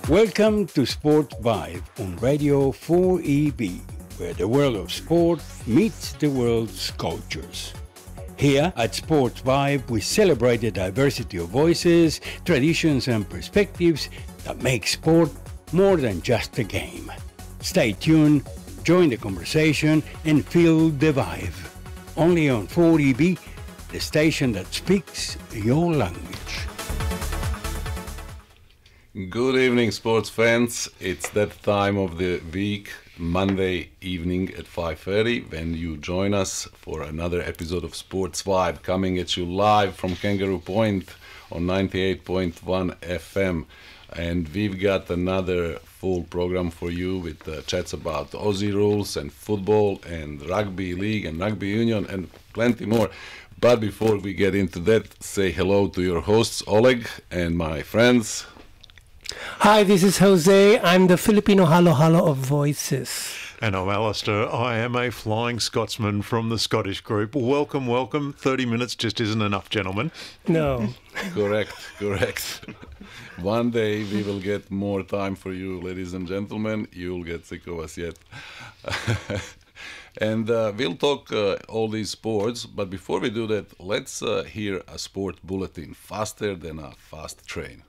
Welcome to Sports Vibe on Radio 4EB, where the world of sport meets the world's cultures. Here at Sports Vibe, we celebrate the diversity of voices, traditions, and perspectives that make sport more than just a game. Stay tuned, join the conversation, and feel the vibe. Only on 4EB, the station that speaks your language. Good evening, sports fans. It's that time of the week, Monday evening at 5:30, when you join us for another episode of Sports Vibe, coming at you live from Kangaroo Point on 98.1 FM. And we've got another full program for you with chats about Aussie rules and football and rugby league and rugby union and plenty more. But before we get into that, say hello to your hosts, Oleg, and my friends. Hi, this is Jose. I'm the Filipino halo halo of voices. And I'm Alistair. I am a flying Scotsman from the Scottish group. Welcome, welcome. 30 minutes just isn't enough, gentlemen. No. Correct. One day we will get more time for you, ladies and gentlemen. You'll get sick of us yet. And we'll talk all these sports, but before we do that, let's hear a sport bulletin faster than a fast train.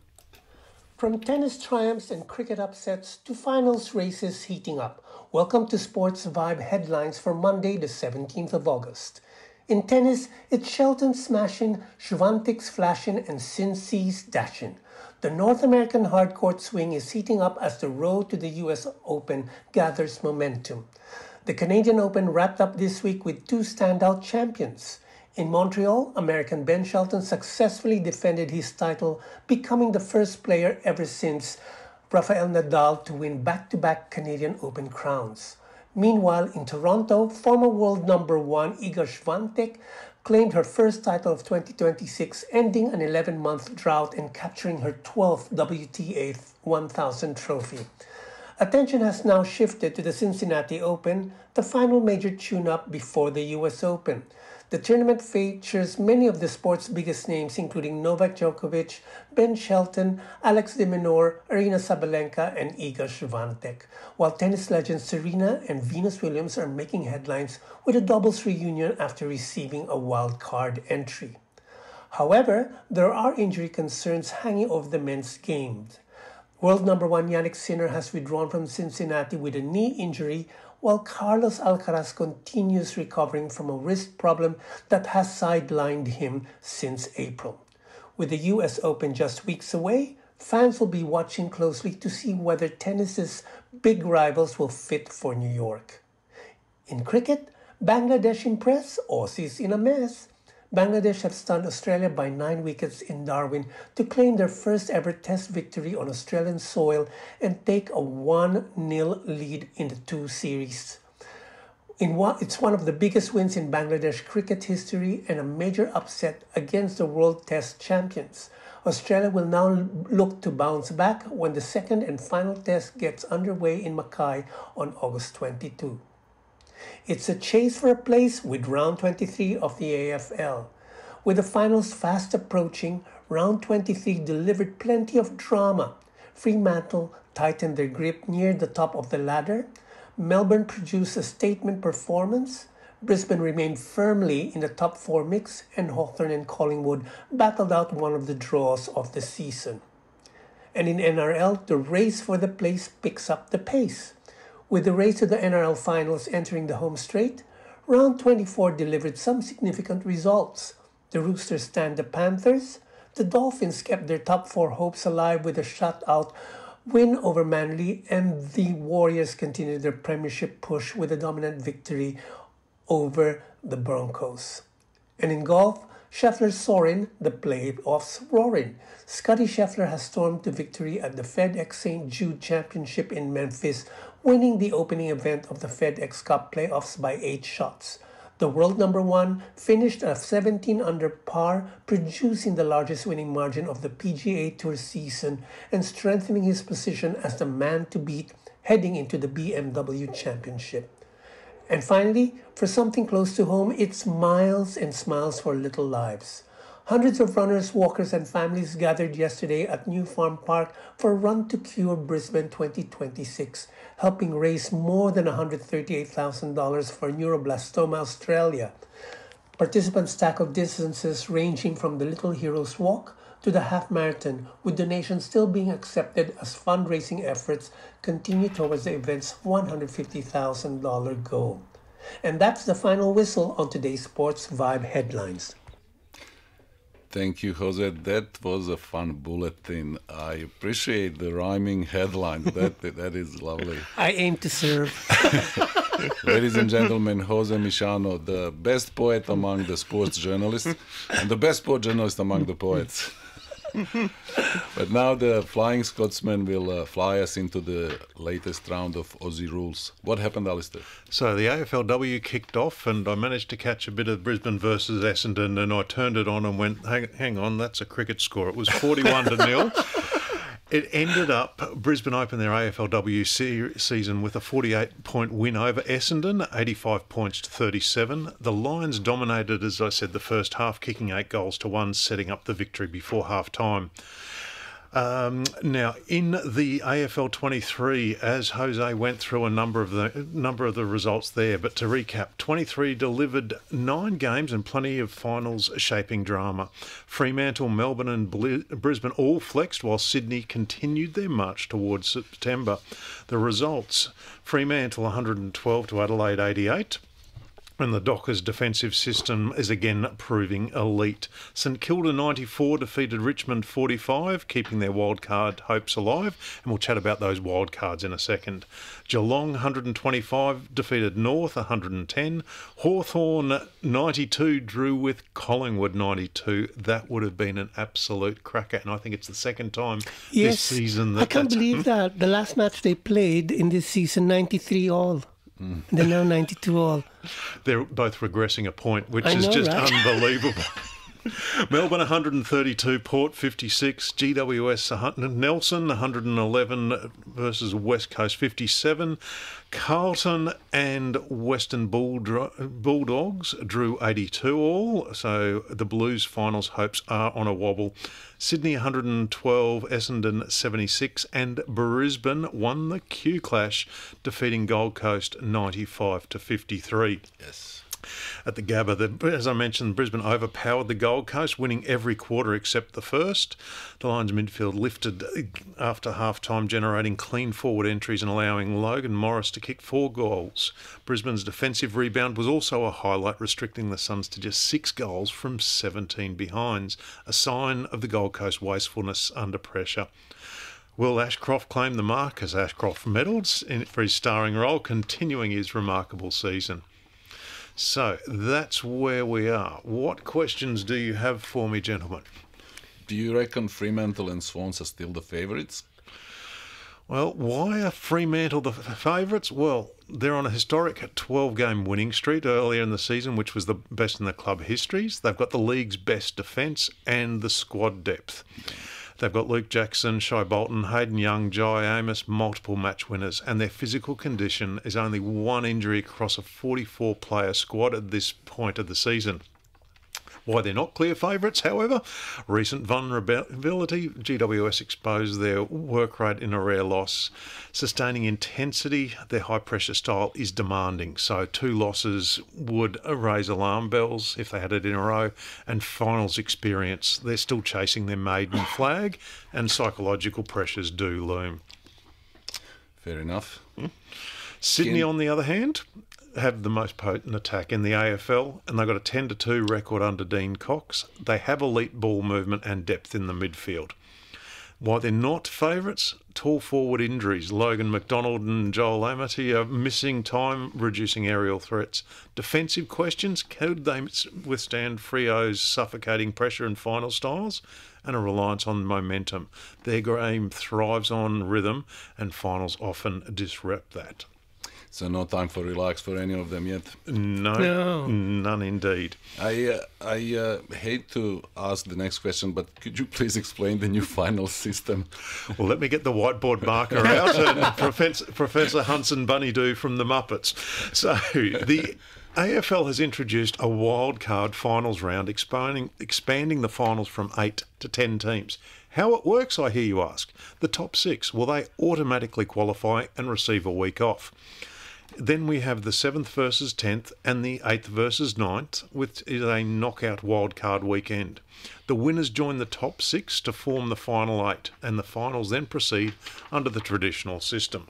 From tennis triumphs and cricket upsets to finals races heating up, welcome to Sports Vibe headlines for Monday, the 17th of August. In tennis, it's Shelton smashing, Swiatek's flashing, and Cincy's dashing. The North American hardcourt swing is heating up as the road to the U.S. Open gathers momentum. The Canadian Open wrapped up this week with two standout champions. In Montreal, American Ben Shelton successfully defended his title, becoming the first player ever since Rafael Nadal to win back-to-back Canadian Open crowns. Meanwhile, in Toronto, former world number one Iga Swiatek claimed her first title of 2026, ending an 11-month drought and capturing her 12th WTA 1000 trophy. Attention has now shifted to the Cincinnati Open, the final major tune-up before the US Open. The tournament features many of the sport's biggest names, including Novak Djokovic, Ben Shelton, Alex de Minaur, Aryna Sabalenka, and Iga Swiatek, while tennis legends Serena and Venus Williams are making headlines with a doubles reunion after receiving a wild card entry. However, there are injury concerns hanging over the men's games. World number one Jannik Sinner has withdrawn from Cincinnati with a knee injury, while Carlos Alcaraz continues recovering from a wrist problem that has sidelined him since April. With the US Open just weeks away, fans will be watching closely to see whether tennis's big rivals will fit for New York. In cricket, Bangladesh impress, Aussies in a mess. Bangladesh have stunned Australia by 9 wickets in Darwin to claim their first ever test victory on Australian soil and take a 1-0 lead in the two series. It's one of the biggest wins in Bangladesh cricket history and a major upset against the World Test champions. Australia will now look to bounce back when the second and final test gets underway in Mackay on August 22. It's a chase for a place with round 23 of the AFL. With the finals fast approaching, round 23 delivered plenty of drama. Fremantle tightened their grip near the top of the ladder. Melbourne produced a statement performance. Brisbane remained firmly in the top four mix, and Hawthorn and Collingwood battled out one of the draws of the season. And in NRL, the race for the place picks up the pace. With the race to the NRL finals entering the home straight, round 24 delivered some significant results. The Roosters stand the Panthers. The Dolphins kept their top four hopes alive with a shutout win over Manly, and the Warriors continued their premiership push with a dominant victory over the Broncos. And in golf, Scheffler soaring, the playoffs roaring. Scottie Scheffler has stormed to victory at the FedEx St. Jude Championship in Memphis, winning the opening event of the FedEx Cup playoffs by 8 shots. The world number one finished at 17 under par, producing the largest winning margin of the PGA Tour season and strengthening his position as the man to beat heading into the BMW Championship. And finally, for something close to home, it's miles and smiles for little lives. Hundreds of runners, walkers, and families gathered yesterday at New Farm Park for Run to Cure Brisbane 2026, helping raise more than $138,000 for Neuroblastoma Australia. Participants tackled distances ranging from the Little Heroes Walk to the half marathon, with donations still being accepted as fundraising efforts continue towards the event's $150,000 goal. And that's the final whistle on today's Sports Vibe headlines. Thank you, Jose. That was a fun bulletin. I appreciate the rhyming headlines. That is lovely. I aim to serve. Ladies and gentlemen, Jose Michano, the best poet among the sports journalists and the best sport journalist among the poets. But now the Flying Scotsman will fly us into the latest round of Aussie rules. What happened, Alistair? So the AFLW kicked off and I managed to catch a bit of Brisbane versus Essendon, and I turned it on and went, hang on, that's a cricket score. It was 41-0. It ended up, Brisbane opened their AFLW season with a 48-point win over Essendon, 85 points to 37. The Lions dominated, as I said, the first half, kicking 8 goals to 1, setting up the victory before half-time. Now, in the AFL 23, as Jose went through a number of the results there, but to recap, 23 delivered 9 games and plenty of finals shaping drama. Fremantle, Melbourne and Brisbane all flexed, while Sydney continued their march towards September. The results: Fremantle 112 to Adelaide 88. And the Dockers' defensive system is again proving elite. St Kilda 94 defeated Richmond 45, keeping their wildcard hopes alive. And we'll chat about those wildcards in a second. Geelong 125 defeated North 110. Hawthorn 92 drew with Collingwood 92. That would have been an absolute cracker. And I think it's the second time this season that I can't believe that. The last match they played in this season, 93 all. They're now 92 all. They're both regressing a point, which is just unbelievable. Melbourne 132, Port 56, GWS Nelson 111 versus West Coast 57. Carlton and Western Bulldogs drew 82 all, so the Blues' finals hopes are on a wobble. Sydney 112, Essendon 76, and Brisbane won the Q Clash, defeating Gold Coast 95 to 53. Yes. At the Gabba, as I mentioned, Brisbane overpowered the Gold Coast, winning every quarter except the first. The Lions midfield lifted after half-time, generating clean forward entries and allowing Logan Morris to kick 4 goals. Brisbane's defensive rebound was also a highlight, restricting the Suns to just 6 goals from 17 behinds, a sign of the Gold Coast wastefulness under pressure. Will Ashcroft claimed the Marcus Ashcroft medals for his starring role, continuing his remarkable season. So that's where we are. What questions do you have for me, gentlemen? Do you reckon Fremantle and Swans are still the favourites? Well, why are Fremantle the favourites? Well, they're on a historic 12-game winning streak earlier in the season, which was the best in the club histories. They've got the league's best defence and the squad depth. They've got Luke Jackson, Shai Bolton, Hayden Young, Jai Amos, multiple match winners, and their physical condition is only one injury across a 44-player squad at this point of the season. Why they're not clear favourites, however, recent vulnerability. GWS exposed their work rate in a rare loss. Sustaining intensity, their high-pressure style is demanding, so 2 losses would raise alarm bells if they had it in a row. And finals experience, they're still chasing their maiden flag, and psychological pressures do loom. Fair enough. Sydney, on the other hand, have the most potent attack in the AFL, and they've got a 10-2 record under Dean Cox. They have elite ball movement and depth in the midfield. Why they're not favourites? Tall forward injuries. Logan McDonald and Joel Amity are missing time, reducing aerial threats. Defensive questions: could they withstand Freo's suffocating pressure and final styles? And a reliance on momentum. Their game thrives on rhythm, and finals often disrupt that. So no time for relax for any of them yet? No, none indeed. I hate to ask the next question, but could you please explain the new final system? Well, let me get the whiteboard marker out and Professor Hunson Bunny-Doo from the Muppets. So AFL has introduced a wildcard finals round, expanding the finals from 8 to 10 teams. How it works, I hear you ask. The top 6, will they automatically qualify and receive a week off? Then we have the 7th versus 10th and the 8th versus 9th, which is a knockout wildcard weekend. The winners join the top 6 to form the final 8, and the finals then proceed under the traditional system.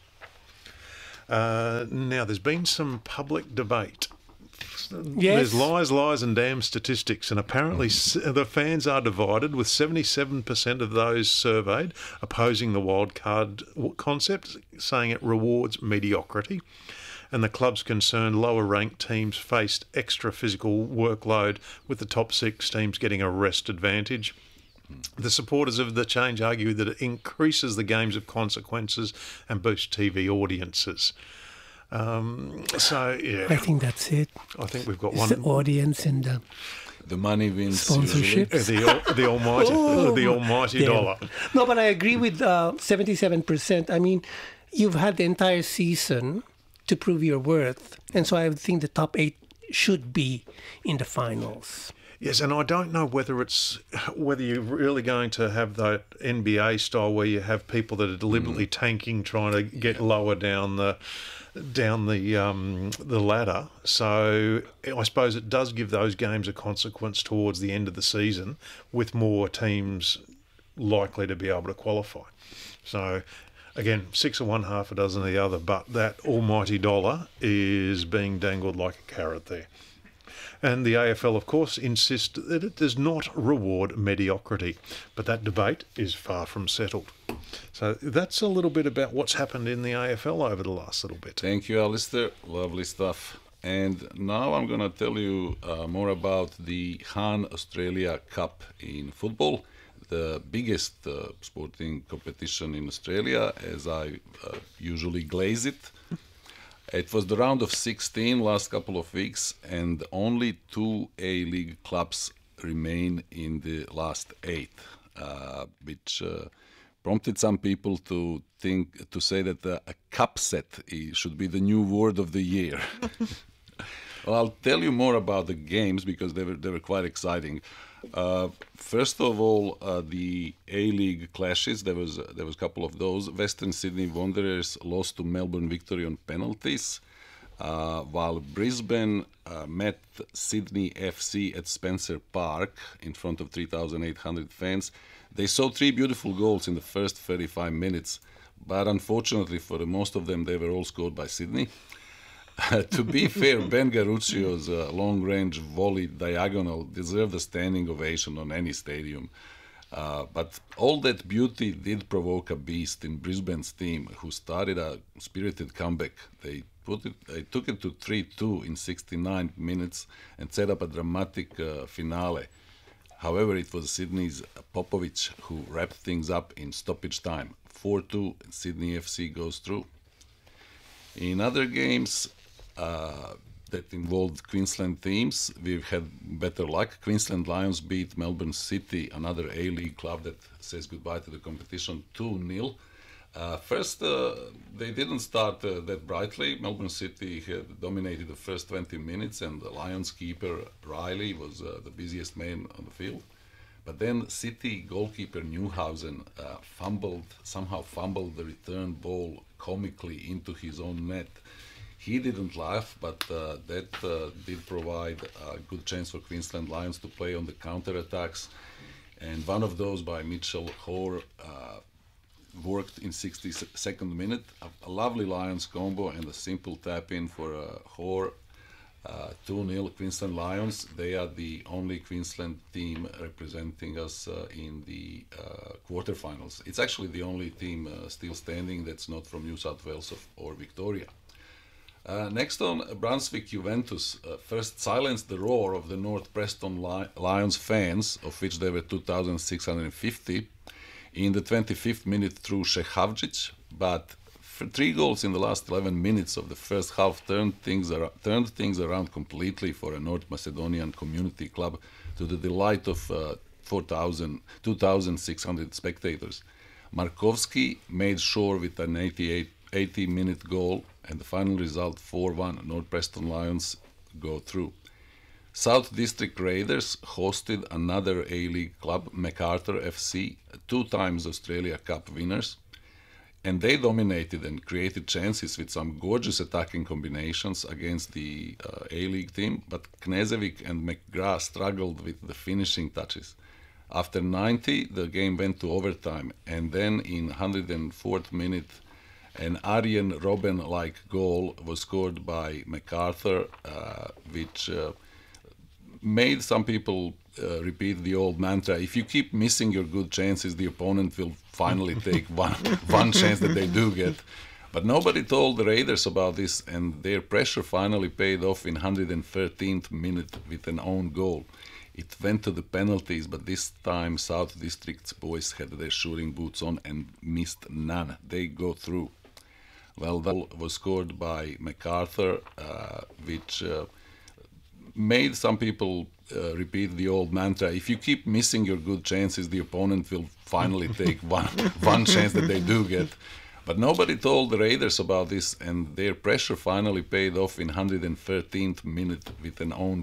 Now, there's been some public debate. Yes. There's lies, and damn statistics, and apparently the fans are divided, with 77% of those surveyed opposing the wildcard concept, saying it rewards mediocrity. And the clubs concerned, lower-ranked teams faced extra physical workload, with the top 6 teams getting a rest advantage. The supporters of the change argue that it increases the games of consequences and boosts TV audiences. I think that's it. I think we've got It's one. the audience and The money wins. sponsorship. The almighty dollar. No, but I agree with 77%. I mean, you've had the entire season to prove your worth, and so I think the top 8 should be in the finals. Yes, and I don't know whether you're really going to have that NBA style where you have people that are deliberately tanking, trying to get lower down the ladder. So I suppose it does give those games a consequence towards the end of the season, with more teams likely to be able to qualify. So again, 6 of one, half a dozen of the other, but that almighty dollar is being dangled like a carrot there. And the AFL, of course, insists that it does not reward mediocrity, but that debate is far from settled. So that's a little bit about what's happened in the AFL over the last little bit. Thank you, Alistair. Lovely stuff. And now I'm going to tell you more about the Han Australia Cup in football, the biggest sporting competition in Australia, as I usually glaze it. It was the round of 16 last couple of weeks, and only 2 A-League clubs remain in the last 8, which prompted some people to say that a cup set should be the new word of the year. Well, I'll tell you more about the games because they were quite exciting. First of all, the A-League clashes. There was a couple of those. Western Sydney Wanderers lost to Melbourne Victory on penalties, while Brisbane met Sydney FC at Spencer Park in front of 3,800 fans. They saw 3 beautiful goals in the first 35 minutes, but unfortunately for most of them, they were all scored by Sydney. To be fair, Ben Garuccio's long-range volley diagonal deserved a standing ovation on any stadium. But all that beauty did provoke a beast in Brisbane's team, who started a spirited comeback. They took it to 3-2 in 69 minutes and set up a dramatic finale. However, it was Sydney's Popovic who wrapped things up in stoppage time. 4-2, Sydney FC goes through. In other games that involved Queensland teams, we've had better luck. Queensland Lions beat Melbourne City, another A-League club that says goodbye to the competition, 2-0. First, they didn't start that brightly. Melbourne City had dominated the first 20 minutes, and the Lions keeper Riley was the busiest man on the field. But then City goalkeeper Newhausen somehow fumbled the return ball comically into his own net. He didn't laugh, but that did provide a good chance for Queensland Lions to play on the counter-attacks. And one of those by Mitchell Hoare worked in 62nd minute. A lovely Lions combo and a simple tap-in for Hoare. 2-0 Queensland Lions. They are the only Queensland team representing us in the quarterfinals. It's actually the only team still standing that's not from New South Wales or Victoria. Next on, Brunswick Juventus first silenced the roar of the North Preston Lions fans, of which there were 2,650, in the 25th minute through Šehavčić, but 3 goals in the last 11 minutes of the first half turned things around completely for a North Macedonian community club, to the delight of 2,600 spectators. Markovski made sure with an 80-minute goal, and the final result 4-1 North Preston Lions go through. South District Raiders hosted another A-League club, MacArthur FC, 2 times Australia Cup winners, and they dominated and created chances with some gorgeous attacking combinations against the A-League team, but Knežević and McGrath struggled with the finishing touches. After 90, the game went to overtime, and then in 104th minute, an Arjen Robben-like goal was scored by MacArthur, which made some people repeat the old mantra: if you keep missing your good chances, the opponent will finally take one chance that they do get. But nobody told the Raiders about this, and their pressure finally paid off in 113th minute with an own goal. It went to the penalties, but this time South District's boys had their shooting boots on and missed none. They go through. Well, that was scored by MacArthur, which made some people repeat the old mantra: if you keep missing your good chances, the opponent will finally take one chance that they do get. But nobody told the Raiders about this, and their pressure finally paid off in 113th minute with an own